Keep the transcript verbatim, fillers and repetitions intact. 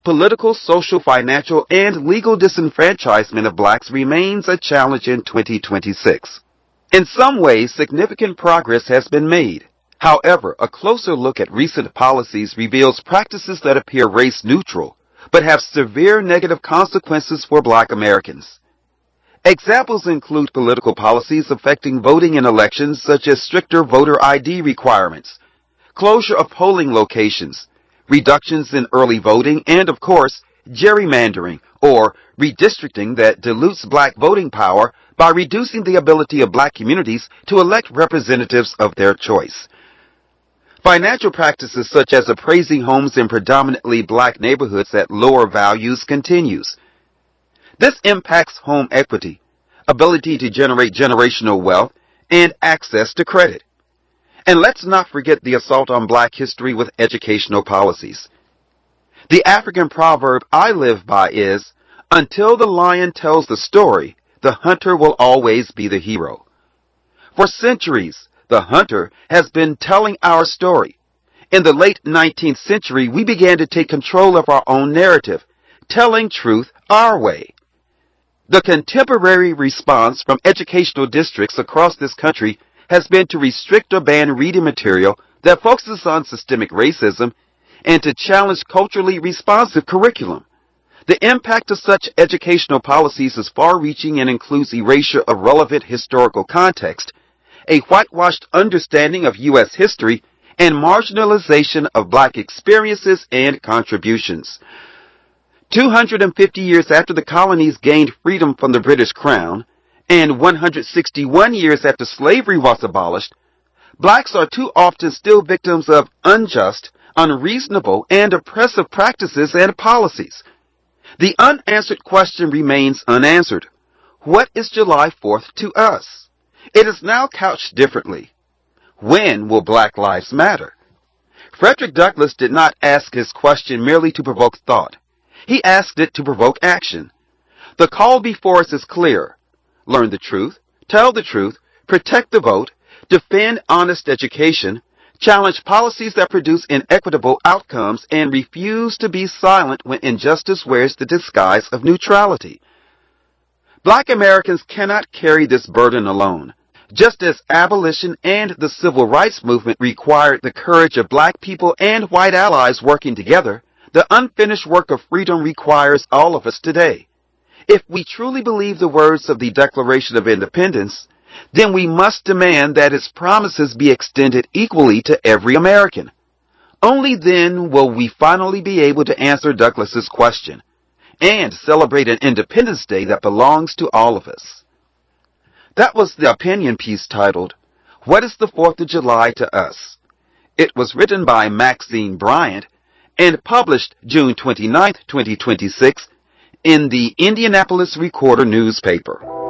political, social, financial, and legal disenfranchisement of blacks remains a challenge in twenty twenty-six. In some ways, significant progress has been made. However, a closer look at recent policies reveals practices that appear race-neutral, but have severe negative consequences for black Americans. Examples include political policies affecting voting in elections, such as stricter voter I D requirements, closure of polling locations, reductions in early voting, and, of course, gerrymandering, or redistricting that dilutes black voting power by reducing the ability of black communities to elect representatives of their choice. Financial practices such as appraising homes in predominantly black neighborhoods at lower values continues. This impacts home equity, ability to generate generational wealth, and access to credit. And let's not forget the assault on black history with educational policies. The African proverb I live by is, "Until the lion tells the story, the hunter will always be the hero." For centuries, the hunter has been telling our story. In the late nineteenth century, we began to take control of our own narrative, telling truth our way. The contemporary response from educational districts across this country has been to restrict or ban reading material that focuses on systemic racism and to challenge culturally responsive curriculum. The impact of such educational policies is far-reaching and includes erasure of relevant historical context, a whitewashed understanding of U S history, and marginalization of black experiences and contributions. two hundred fifty years after the colonies gained freedom from the British Crown, and one hundred sixty-one years after slavery was abolished, blacks are too often still victims of unjust, unreasonable, and oppressive practices and policies. The unanswered question remains unanswered. What is July fourth to us? It is now couched differently. When will Black Lives Matter? Frederick Douglass did not ask his question merely to provoke thought. He asked it to provoke action. The call before us is clear. Learn the truth, tell the truth, protect the vote, defend honest education, challenge policies that produce inequitable outcomes, and refuse to be silent when injustice wears the disguise of neutrality. Black Americans cannot carry this burden alone. Just as abolition and the civil rights movement required the courage of black people and white allies working together, the unfinished work of freedom requires all of us today. If we truly believe the words of the Declaration of Independence, then we must demand that its promises be extended equally to every American. Only then will we finally be able to answer Douglass's question and celebrate an Independence Day that belongs to all of us. That was the opinion piece titled, "What is the fourth of July to Us?" It was written by Maxine Bryant and published June twenty-ninth, twenty twenty-six in the Indianapolis Recorder newspaper.